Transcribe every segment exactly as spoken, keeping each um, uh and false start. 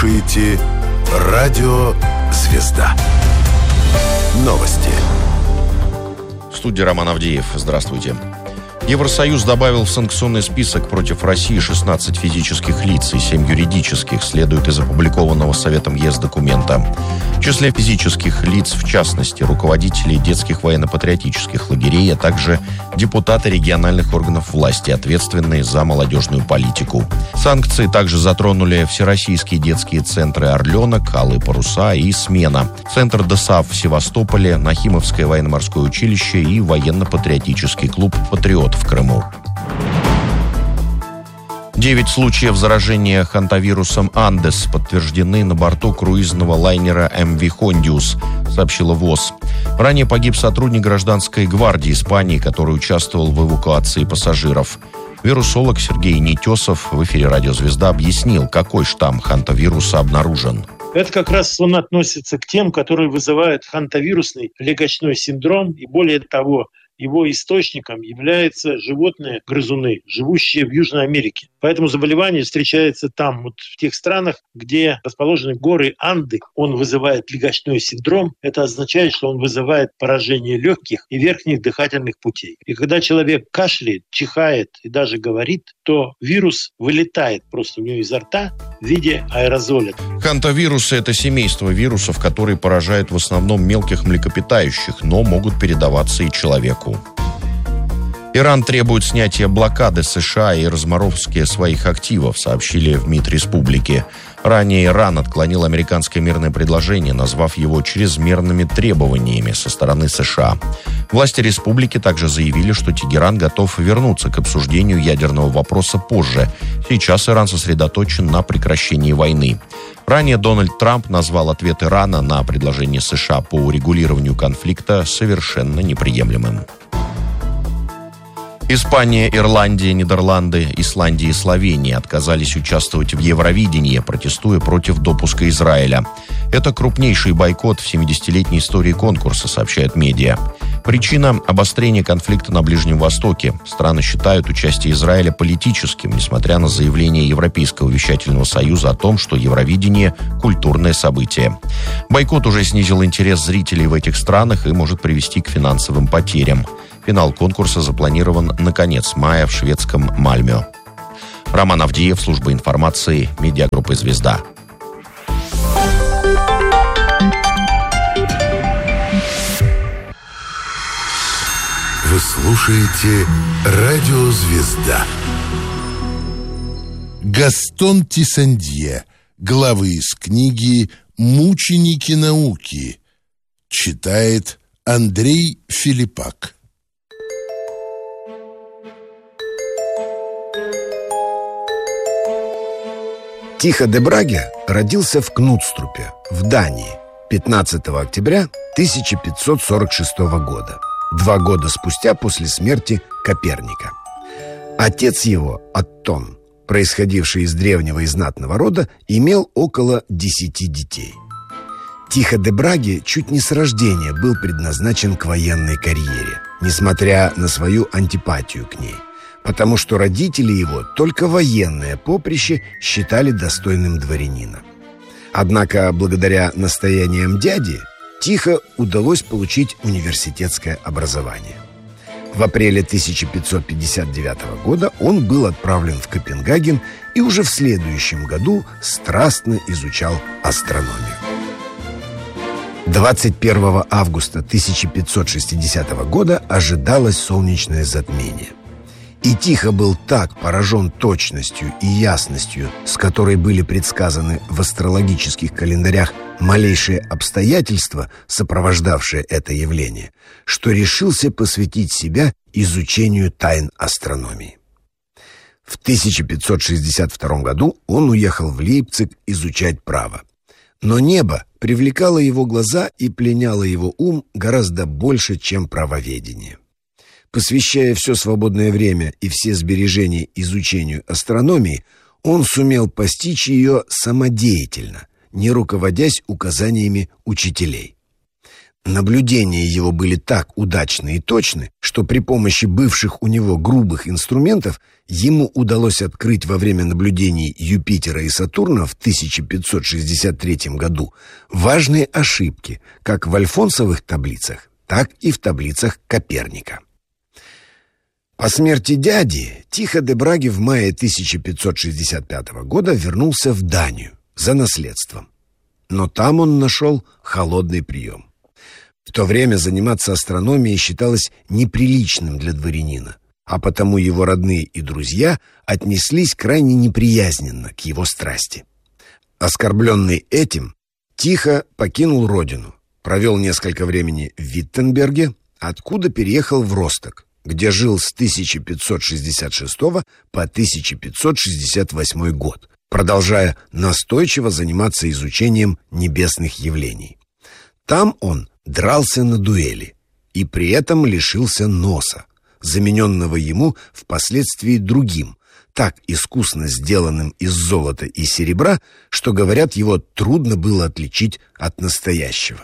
слушаете «Радио Звезда». Новости. В студии Роман Авдеев. Здравствуйте. Евросоюз добавил в санкционный список против России шестнадцать физических лиц и семь юридических, следует из опубликованного Советом ЕС документа. В числе физических лиц, в частности, руководители детских военно-патриотических лагерей, а также депутаты региональных органов власти, ответственные за молодежную политику. Санкции также затронули всероссийские детские центры «Орленок», «Алые паруса» и «Смена», центр ДОСААФ в Севастополе, Нахимовское военно-морское училище и военно-патриотический клуб «Патриот» в Крыму. Девять случаев заражения хантавирусом «Андес» подтверждены на борту круизного лайнера эм ви «Хондиус», сообщила ВОЗ. Ранее погиб сотрудник гражданской гвардии Испании, который участвовал в эвакуации пассажиров. Вирусолог Сергей Нетесов в эфире «Радио Звезда» объяснил, какой штамм хантавируса обнаружен. Это как раз он относится к тем, которые вызывают хантавирусный легочной синдром, и более того, его источником являются животные-грызуны, живущие в Южной Америке. Поэтому заболевание встречается там, вот в тех странах, где расположены горы Анды. Он вызывает легочной синдром. Это означает, что он вызывает поражение легких и верхних дыхательных путей. И когда человек кашляет, чихает и даже говорит, то вирус вылетает просто у него изо рта в виде аэрозоля. Хантавирусы – это семейство вирусов, которые поражают в основном мелких млекопитающих, но могут передаваться и человеку. Иран требует снятия блокады США и разморозки своих активов, сообщили в МИД республики. Ранее Иран отклонил американское мирное предложение, назвав его чрезмерными требованиями со стороны США. Власти республики также заявили, что Тегеран готов вернуться к обсуждению ядерного вопроса позже. Сейчас Иран сосредоточен на прекращении войны. Ранее Дональд Трамп назвал ответ Ирана на предложение США по урегулированию конфликта совершенно неприемлемым. Испания, Ирландия, Нидерланды, Исландия и Словения отказались участвовать в Евровидении, протестуя против допуска Израиля. Это крупнейший бойкот в семидесятилетней истории конкурса, сообщают медиа. Причина – обострение конфликта на Ближнем Востоке. Страны считают участие Израиля политическим, несмотря на заявление Европейского вещательного союза о том, что Евровидение – культурное событие. Бойкот уже снизил интерес зрителей в этих странах и может привести к финансовым потерям. Финал конкурса запланирован на конец мая в шведском Мальмё. Роман Авдеев, служба информации, медиагруппы «Звезда». Вы слушаете «Радио Звезда». Гастон Тиссандье, главы из книги «Мученики науки», читает Андрей Филиппак. Тихо де Браге родился в Кнутструпе, в Дании, пятнадцатого октября тысяча пятьсот сорок шестого года, два года спустя после смерти Коперника. Отец его, Оттон, происходивший из древнего и знатного рода, имел около десяти детей. Тихо де Браге чуть не с рождения был предназначен к военной карьере, несмотря на свою антипатию к ней, потому что родители его только военное поприще считали достойным дворянина. Однако, благодаря настояниям дяди, Тихо удалось получить университетское образование. В апреле тысяча пятьсот пятьдесят девятого года он был отправлен в Копенгаген и уже в следующем году страстно изучал астрономию. двадцать первого августа тысяча пятьсот шестидесятого года ожидалось солнечное затмение. И Тихо был так поражен точностью и ясностью, с которой были предсказаны в астрологических календарях малейшие обстоятельства, сопровождавшие это явление, что решился посвятить себя изучению тайн астрономии. В тысяча пятьсот шестьдесят втором году он уехал в Лейпциг изучать право. Но небо привлекало его глаза и пленяло его ум гораздо больше, чем правоведение. Посвящая все свободное время и все сбережения изучению астрономии, он сумел постичь ее самодеятельно, не руководясь указаниями учителей. Наблюдения его были так удачны и точны, что при помощи бывших у него грубых инструментов ему удалось открыть во время наблюдений Юпитера и Сатурна в тысяча пятьсот шестьдесят третьем году важные ошибки как в альфонсовых таблицах, так и в таблицах Коперника. По смерти дяди Тихо де Браге в мае тысяча пятьсот шестьдесят пятого года вернулся в Данию за наследством. Но там он нашел холодный прием. В то время заниматься астрономией считалось неприличным для дворянина, а потому его родные и друзья отнеслись крайне неприязненно к его страсти. Оскорбленный этим, Тихо покинул родину, провел несколько времени в Виттенберге, откуда переехал в Росток, где жил с тысяча пятьсот шестьдесят шестого по тысяча пятьсот шестьдесят восьмой год, продолжая настойчиво заниматься изучением небесных явлений. Там он дрался на дуэли и при этом лишился носа, замененного ему впоследствии другим, так искусно сделанным из золота и серебра, что, говорят, его трудно было отличить от настоящего.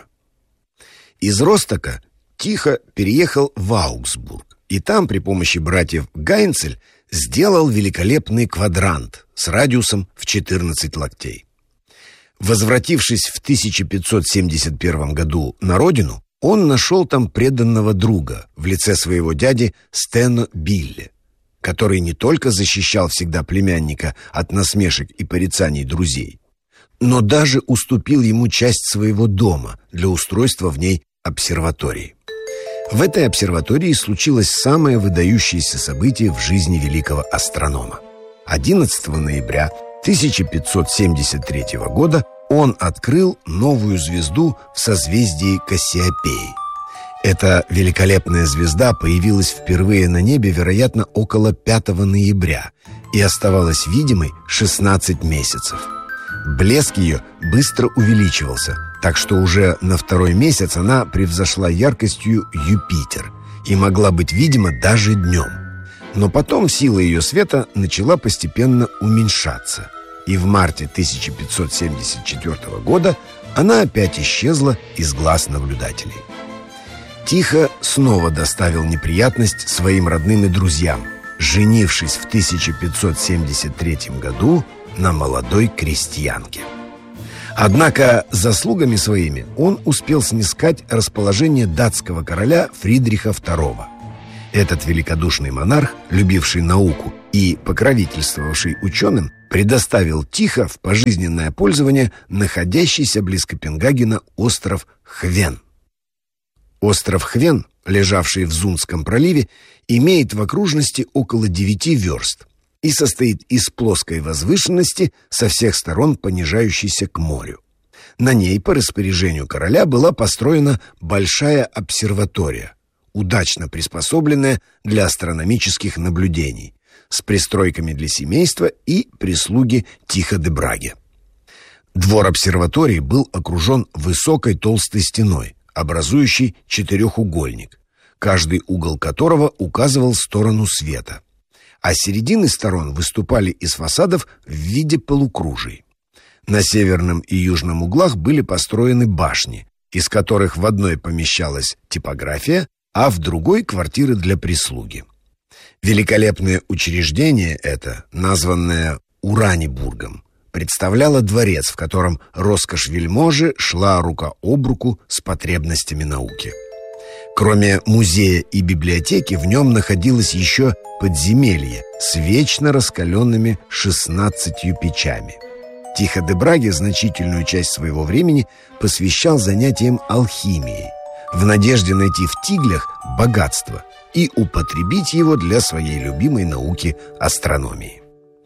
Из Ростока Тихо переехал в Аугсбург, и там при помощи братьев Гайнцель сделал великолепный квадрант с радиусом в четырнадцать локтей. Возвратившись в тысяча пятьсот семьдесят первом году на родину, он нашел там преданного друга в лице своего дяди Стено Билле, который не только защищал всегда племянника от насмешек и порицаний друзей, но даже уступил ему часть своего дома для устройства в ней обсерватории. В этой обсерватории случилось самое выдающееся событие в жизни великого астронома. одиннадцатого ноября тысяча пятьсот семьдесят третьего года он открыл новую звезду в созвездии Кассиопеи. Эта великолепная звезда появилась впервые на небе, вероятно, около пятого ноября и оставалась видимой шестнадцать месяцев. Блеск ее быстро увеличивался, так что уже на второй месяц она превзошла яркостью Юпитер и могла быть видима даже днем. Но потом сила ее света начала постепенно уменьшаться, и в марте тысяча пятьсот семьдесят четвёртого года она опять исчезла из глаз наблюдателей. Тихо снова доставил неприятность своим родным и друзьям, женившись в тысяча пятьсот семьдесят третьем году на молодой крестьянке. Однако заслугами своими он успел снискать расположение датского короля Фридриха второго. Этот великодушный монарх, любивший науку и покровительствовавший ученым, предоставил Тихо в пожизненное пользование находящийся близ Копенгагена остров Хвен. Остров Хвен, лежавший в Зундском проливе, имеет в окружности около девяти верст и состоит из плоской возвышенности, со всех сторон понижающейся к морю. На ней по распоряжению короля была построена большая обсерватория, удачно приспособленная для астрономических наблюдений, с пристройками для семейства и прислуги Тихо де Браге. Двор обсерватории был окружен высокой толстой стеной, образующей четырехугольник, каждый угол которого указывал сторону света, а середины сторон выступали из фасадов в виде полукружий. На северном и южном углах были построены башни, из которых в одной помещалась типография, а в другой — квартиры для прислуги. Великолепное учреждение это, названное Уранибургом, представляло дворец, в котором роскошь вельможи шла рука об руку с потребностями науки. Кроме музея и библиотеки, в нем находилось еще подземелье с вечно раскаленными шестнадцатью печами. Тихо де Браге значительную часть своего времени посвящал занятиям алхимией, в надежде найти в тиглях богатство и употребить его для своей любимой науки астрономии.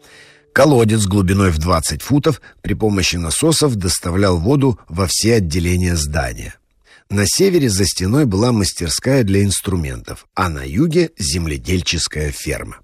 Колодец глубиной в двадцать футов при помощи насосов доставлял воду во все отделения здания. На севере за стеной была мастерская для инструментов, а на юге — земледельческая ферма.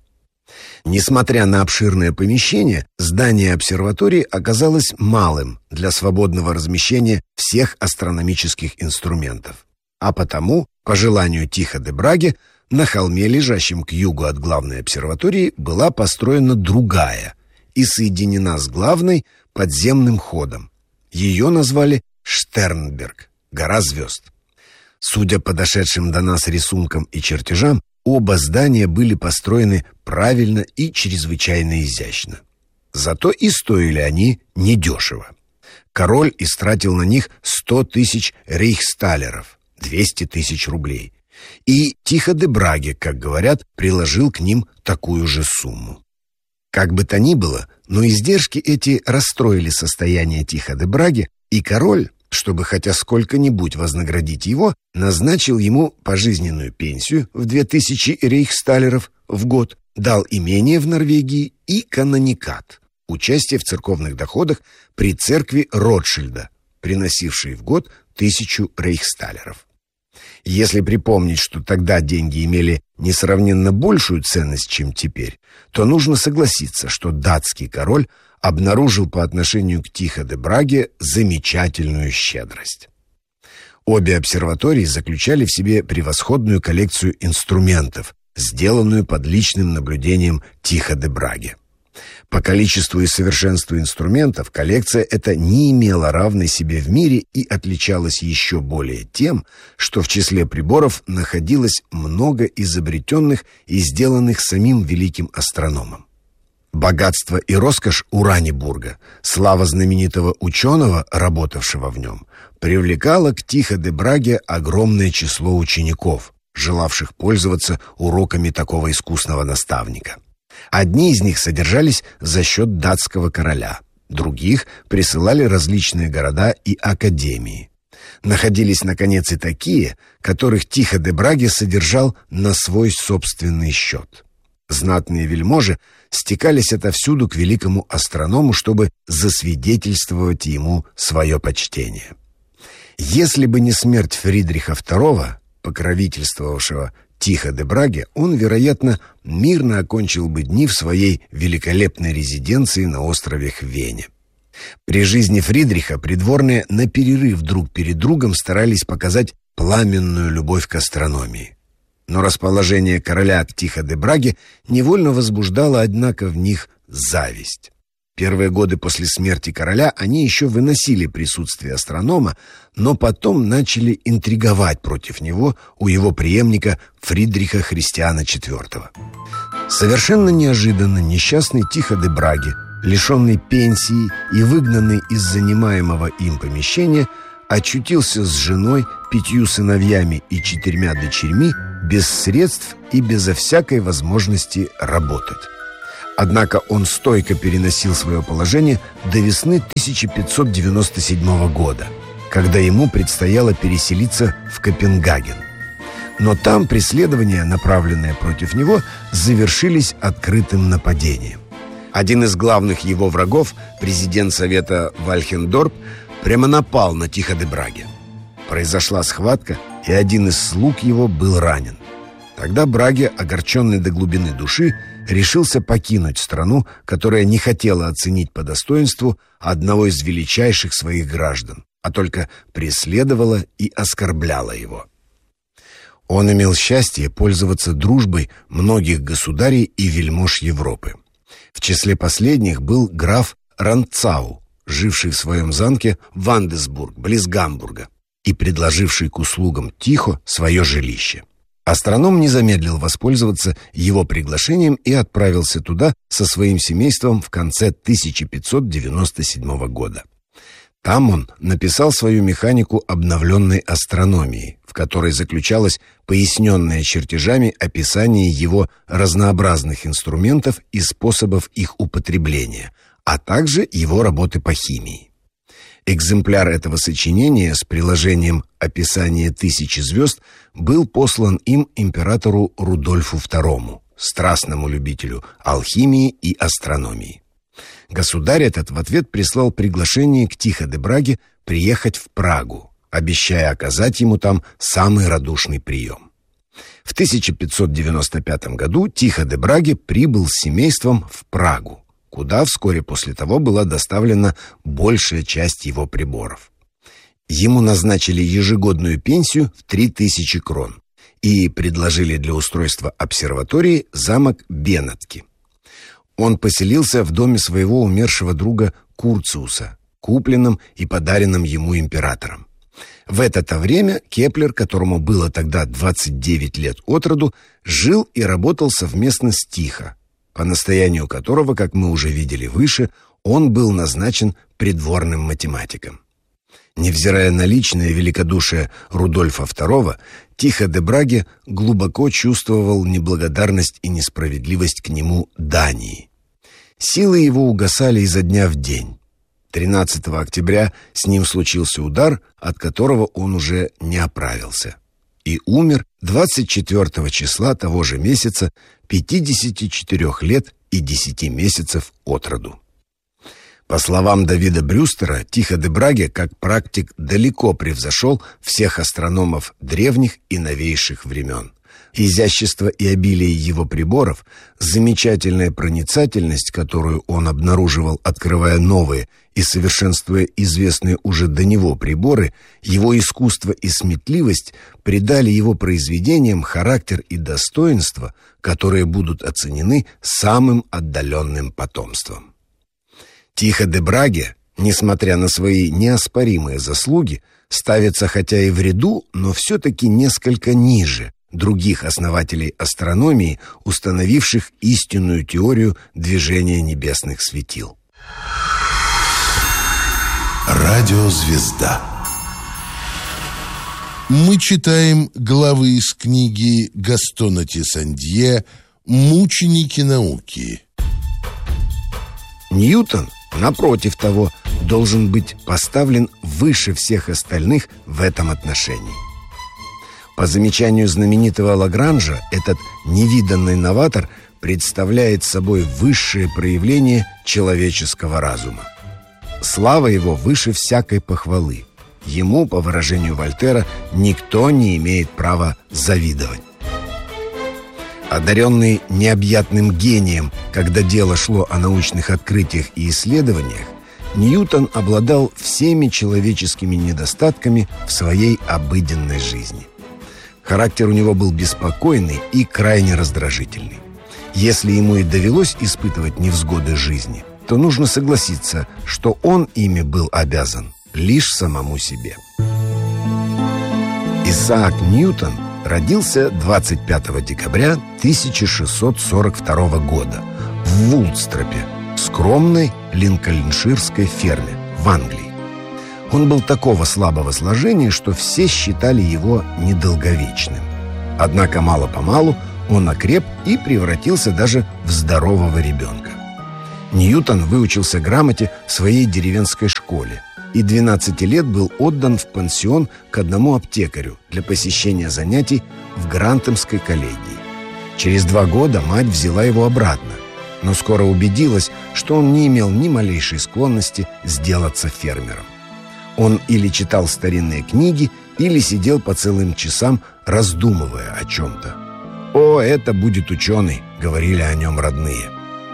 Несмотря на обширное помещение, здание обсерватории оказалось малым для свободного размещения всех астрономических инструментов. А потому, по желанию Тихо де Браге, на холме, лежащем к югу от главной обсерватории, была построена другая и соединена с главной подземным ходом. Ее назвали Штернберг, гора звезд. Судя по дошедшим до нас рисункам и чертежам, оба здания были построены правильно и чрезвычайно изящно. Зато и стоили они недешево. Король истратил на них сто тысяч рейхсталеров, двести тысяч рублей. И Тихо де Браге, как говорят, приложил к ним такую же сумму. Как бы то ни было, но издержки эти расстроили состояние Тихо де Браге, и король, чтобы хотя сколько-нибудь вознаградить его, назначил ему пожизненную пенсию в две тысячи рейхсталеров в год, дал имение в Норвегии и каноникат, участие в церковных доходах при церкви Ротшильда, приносившей в год тысячу рейхсталеров. Если припомнить, что тогда деньги имели несравненно большую ценность, чем теперь, то нужно согласиться, что датский король обнаружил по отношению к Тихо де Браге замечательную щедрость. Обе обсерватории заключали в себе превосходную коллекцию инструментов, сделанную под личным наблюдением Тихо де Браге. По количеству и совершенству инструментов коллекция эта не имела равной себе в мире и отличалась еще более тем, что в числе приборов находилось много изобретенных и сделанных самим великим астрономом. Богатство и роскошь Уранибурга, слава знаменитого ученого, работавшего в нем, привлекало к Тихо де Браге огромное число учеников, желавших пользоваться уроками такого искусного наставника. Одни из них содержались за счет датского короля, других присылали различные города и академии. Находились, наконец, и такие, которых Тихо де Браге содержал на свой собственный счет. Знатные вельможи стекались отовсюду к великому астроному, чтобы засвидетельствовать ему свое почтение. Если бы не смерть Фридриха второго, покровительствовавшего Тихо де Браге, он, вероятно, мирно окончил бы дни в своей великолепной резиденции на острове Хвене. При жизни Фридриха придворные на перерыв друг перед другом старались показать пламенную любовь к астрономии. Но расположение короля к Тихо де Браге невольно возбуждало, однако, в них зависть. Первые годы после смерти короля они еще выносили присутствие астронома, но потом начали интриговать против него у его преемника Фридриха Христиана четвёртого. Совершенно неожиданно несчастный Тихо де Браге, лишенный пенсии и выгнанный из занимаемого им помещения, очутился с женой, пятью сыновьями и четырьмя дочерьми без средств и безо всякой возможности работать. Однако он стойко переносил свое положение до весны тысяча пятьсот девяносто седьмого года, когда ему предстояло переселиться в Копенгаген. Но там преследования, направленные против него, завершились открытым нападением. Один из главных его врагов, президент Совета Вальхендорп, прямо напал на Тихо де Браге. Произошла схватка, и один из слуг его был ранен. Тогда Браге, огорченный до глубины души, решился покинуть страну, которая не хотела оценить по достоинству одного из величайших своих граждан, а только преследовала и оскорбляла его. Он имел счастье пользоваться дружбой многих государей и вельмож Европы. В числе последних был граф Ранцау, живший в своем замке Вандесбург, близ Гамбурга, и предложивший к услугам Тихо свое жилище. Астроном не замедлил воспользоваться его приглашением и отправился туда со своим семейством в конце тысяча пятьсот девяносто седьмого года. Там он написал свою механику обновленной астрономии, в которой заключалось поясненное чертежами описание его разнообразных инструментов и способов их употребления, а также его работы по химии. Экземпляр этого сочинения с приложением описания тысячи звезд был послан им императору Рудольфу второму, страстному любителю алхимии и астрономии. Государь этот в ответ прислал приглашение к Тихо де Браге приехать в Прагу, обещая оказать ему там самый радушный прием. В тысяча пятьсот девяносто пятом году Тихо де Браге прибыл с семейством в Прагу, куда вскоре после того была доставлена большая часть его приборов. Ему назначили ежегодную пенсию в три тысячи крон и предложили для устройства обсерватории замок Бенатки. Он поселился в доме своего умершего друга Курциуса, купленном и подаренном ему императором. В это-то время Кеплер, которому было тогда двадцать девять лет от роду, жил и работал совместно с Тихо, по настоянию которого, как мы уже видели выше, он был назначен придворным математиком. Невзирая на личное великодушие Рудольфа второго, Тихо де Браге глубоко чувствовал неблагодарность и несправедливость к нему Дании. Силы его угасали изо дня в день. тринадцатого октября с ним случился удар, от которого он уже не оправился, и умер двадцать четвёртого числа того же месяца, пятидесяти четырёх лет и десяти месяцев от роду. По словам Давида Брюстера, Тихо де Браге как практик далеко превзошел всех астрономов древних и новейших времен. Изящество и обилие его приборов, замечательная проницательность, которую он обнаруживал, открывая новые и совершенствуя известные уже до него приборы, его искусство и сметливость придали его произведениям характер и достоинство, которые будут оценены самым отдаленным потомством. Тихо де Браге, несмотря на свои неоспоримые заслуги, ставится хотя и в ряду, но все-таки несколько ниже других основателей астрономии, установивших истинную теорию движения небесных светил. Радиозвезда. Мы читаем главы из книги Гастона Тисандье «Мученики науки». Ньютон, напротив того, должен быть поставлен выше всех остальных в этом отношении. По замечанию знаменитого Лагранжа, этот невиданный новатор представляет собой высшее проявление человеческого разума. Слава его выше всякой похвалы. Ему, по выражению Вольтера, никто не имеет права завидовать. Одаренный необъятным гением, когда дело шло о научных открытиях и исследованиях, Ньютон обладал всеми человеческими недостатками в своей обыденной жизни. Характер у него был беспокойный и крайне раздражительный. Если ему и довелось испытывать невзгоды жизни, то нужно согласиться, что он ими был обязан лишь самому себе. Исаак Ньютон родился двадцать пятого декабря тысяча шестьсот сорок второго года в Вулстропе, скромной линкольнширской ферме в Англии. Он был такого слабого сложения, что все считали его недолговечным. Однако мало-помалу он окреп и превратился даже в здорового ребенка. Ньютон выучился грамоте в своей деревенской школе и двенадцати лет был отдан в пансион к одному аптекарю для посещения занятий в Грантемской коллегии. Через два года мать взяла его обратно, но скоро убедилась, что он не имел ни малейшей склонности сделаться фермером. Он или читал старинные книги, или сидел по целым часам, раздумывая о чем-то. «О, это будет ученый», — говорили о нем родные.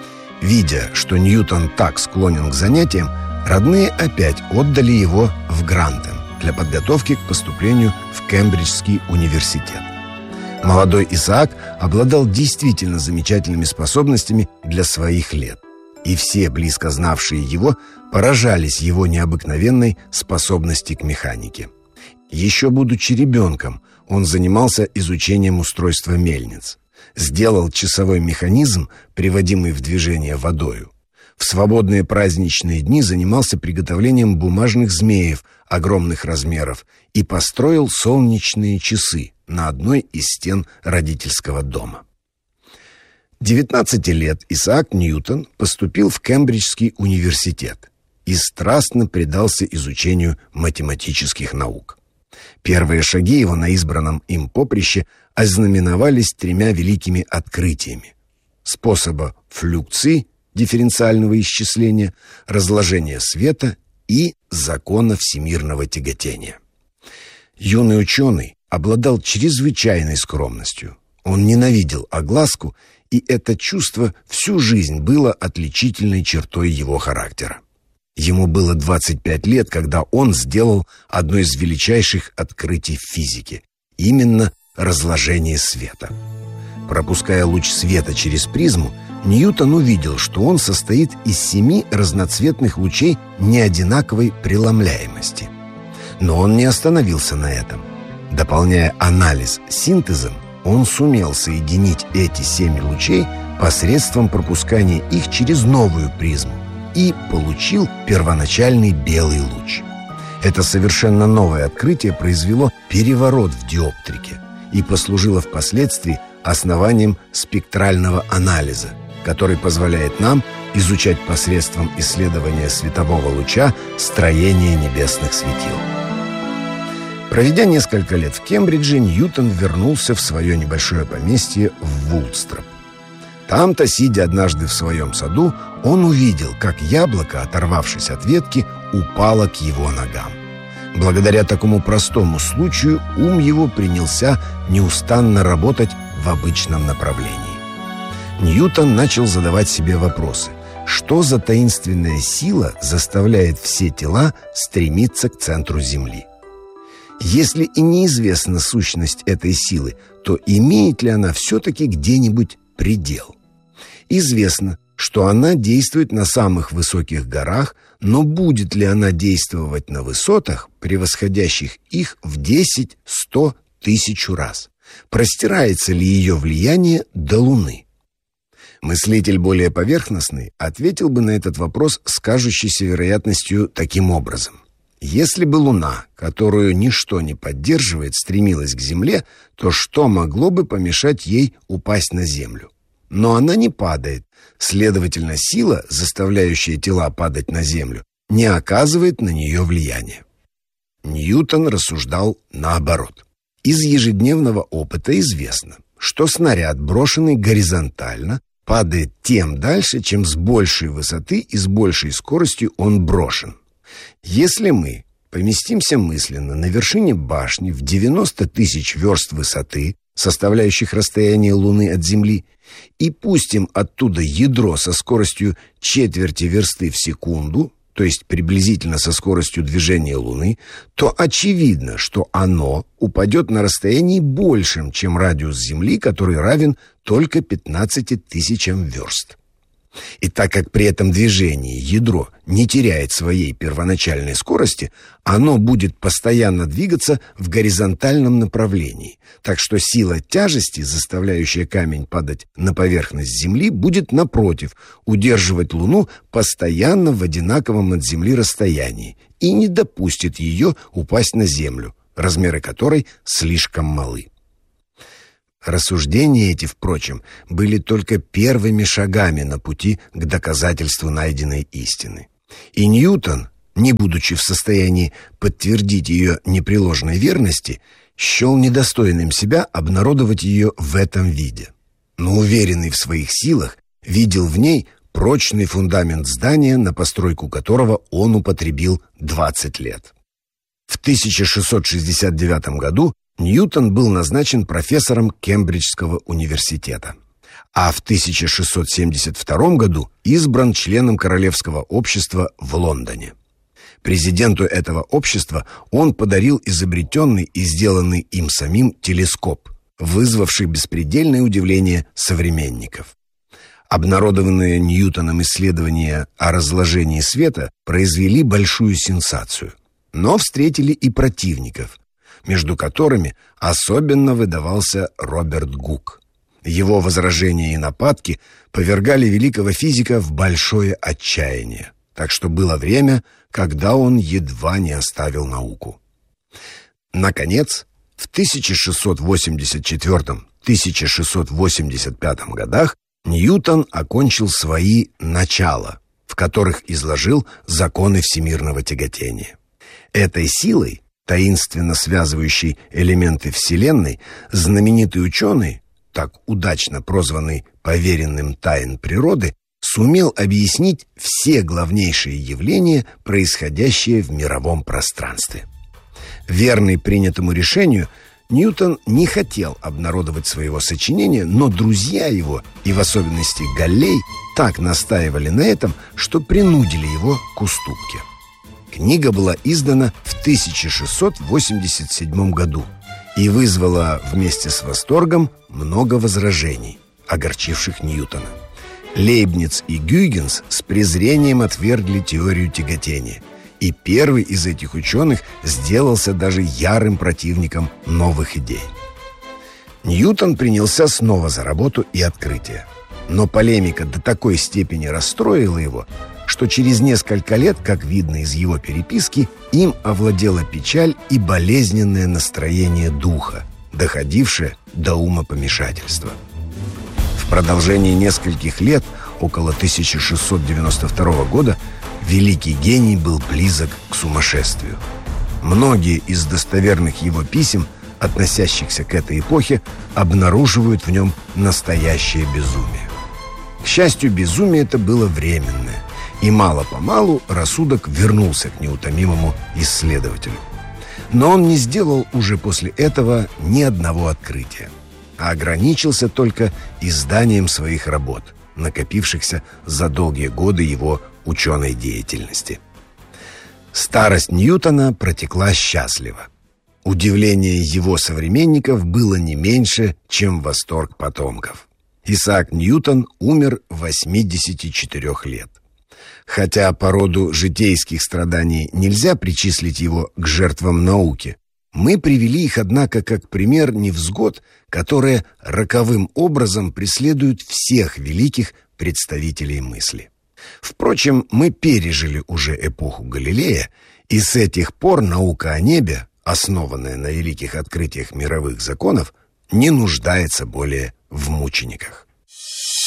Видя, что Ньютон так склонен к занятиям, родные опять отдали его в Грантем для подготовки к поступлению в Кембриджский университет. Молодой Исаак обладал действительно замечательными способностями для своих лет, и все, близко знавшие его, поражались его необыкновенной способности к механике. Еще будучи ребенком, он занимался изучением устройства мельниц, сделал часовой механизм, приводимый в движение водою. В свободные праздничные дни занимался приготовлением бумажных змеев огромных размеров и построил солнечные часы на одной из стен родительского дома. девятнадцати лет Исаак Ньютон поступил в Кембриджский университет и страстно предался изучению математических наук. Первые шаги его на избранном им поприще ознаменовались тремя великими открытиями: способа флюкции, дифференциального исчисления, разложения света и закона всемирного тяготения. Юный ученый обладал чрезвычайной скромностью. Он ненавидел огласку, и это чувство всю жизнь было отличительной чертой его характера. Ему было двадцать пять лет, когда он сделал одно из величайших открытий в физике, именно разложение света. Пропуская луч света через призму, Ньютон увидел, что он состоит из семи разноцветных лучей неодинаковой преломляемости. Но он не остановился на этом. Дополняя анализ синтезом, он сумел соединить эти семь лучей посредством пропускания их через новую призму и получил первоначальный белый луч. Это совершенно новое открытие произвело переворот в диоптрике и послужило впоследствии основанием спектрального анализа, который позволяет нам изучать посредством исследования светового луча строение небесных светил. Проведя несколько лет в Кембридже, Ньютон вернулся в свое небольшое поместье в Вулстроп. Там-то, сидя однажды в своем саду, он увидел, как яблоко, оторвавшись от ветки, упало к его ногам. Благодаря такому простому случаю ум его принялся неустанно работать в обычном направлении. Ньютон начал задавать себе вопросы. Что за таинственная сила заставляет все тела стремиться к центру Земли? Если и неизвестна сущность этой силы, то имеет ли она все-таки где-нибудь предел? Известно, что она действует на самых высоких горах, но будет ли она действовать на высотах, превосходящих их в десять, сто, тысячу раз? Простирается ли ее влияние до Луны? Мыслитель более поверхностный ответил бы на этот вопрос с кажущейся вероятностью таким образом. Если бы Луна, которую ничто не поддерживает, стремилась к Земле, то что могло бы помешать ей упасть на Землю? Но она не падает, следовательно, сила, заставляющая тела падать на Землю, не оказывает на нее влияния. Ньютон рассуждал наоборот. Из ежедневного опыта известно, что снаряд, брошенный горизонтально, падает тем дальше, чем с большей высоты и с большей скоростью он брошен. Если мы поместимся мысленно на вершине башни в девяносто тысяч верст высоты, составляющих расстояние Луны от Земли, и пустим оттуда ядро со скоростью четверти версты в секунду, то есть приблизительно со скоростью движения Луны, то очевидно, что оно упадет на расстоянии большем, чем радиус Земли, который равен только пятнадцати тысячам верст. И так как при этом движении ядро не теряет своей первоначальной скорости, оно будет постоянно двигаться в горизонтальном направлении, так что сила тяжести, заставляющая камень падать на поверхность Земли, будет, напротив, удерживать Луну постоянно в одинаковом от Земли расстоянии и не допустит ее упасть на Землю, размеры которой слишком малы. Рассуждения эти, впрочем, были только первыми шагами на пути к доказательству найденной истины. И Ньютон, не будучи в состоянии подтвердить ее непреложной верности, счел недостойным себя обнародовать ее в этом виде. Но уверенный в своих силах, видел в ней прочный фундамент здания, на постройку которого он употребил двадцать лет. В тысяча шестьсот шестьдесят девятом году Ньютон был назначен профессором Кембриджского университета, а в тысяча шестьсот семьдесят втором году избран членом Королевского общества в Лондоне. Президенту этого общества он подарил изобретенный и сделанный им самим телескоп, вызвавший беспредельное удивление современников. Обнародованные Ньютоном исследования о разложении света произвели большую сенсацию, но встретили и противников, между которыми особенно выдавался Роберт Гук. Его возражения и нападки повергали великого физика в большое отчаяние, так что было время, когда он едва не оставил науку. Наконец, в тысяча шестьсот восемьдесят четвёртом — тысяча шестьсот восемьдесят пятом годах Ньютон окончил свои «начала», в которых изложил законы всемирного тяготения. Этой силой, таинственно связывающий элементы Вселенной, знаменитый ученый, так удачно прозванный поверенным тайн природы, сумел объяснить все главнейшие явления, происходящие в мировом пространстве. Верный принятому решению, Ньютон не хотел обнародовать своего сочинения, но друзья его, и в особенности Галлей, так настаивали на этом, что принудили его к уступке. Книга была издана в тысяча шестьсот восемьдесят седьмом году и вызвала вместе с восторгом много возражений, огорчивших Ньютона. Лейбниц и Гюйгенс с презрением отвергли теорию тяготения, И первый из этих ученых сделался даже ярым противником новых идей. Ньютон принялся снова за работу и открытие. Но полемика до такой степени расстроила его, что через несколько лет, как видно из его переписки, им овладела печаль и болезненное настроение духа, доходившее до умопомешательства. В продолжении нескольких лет, около тысяча шестьсот девяносто второго года, великий гений был близок к сумасшествию. Многие из достоверных его писем, относящихся к этой эпохе, обнаруживают в нем настоящее безумие. К счастью, безумие это было временное, и мало-помалу рассудок вернулся к неутомимому исследователю. Но он не сделал уже после этого ни одного открытия, а ограничился только изданием своих работ, накопившихся за долгие годы его ученой деятельности. Старость Ньютона протекла счастливо. Удивление его современников было не меньше, чем восторг потомков. Исаак Ньютон умер восьмидесяти четырёх лет. Хотя по роду житейских страданий нельзя причислить его к жертвам науки, мы привели их, однако, как пример невзгод, которые роковым образом преследуют всех великих представителей мысли. Впрочем, мы пережили уже эпоху Галилея, и с этих пор наука о небе, основанная на великих открытиях мировых законов, не нуждается более в мучениках.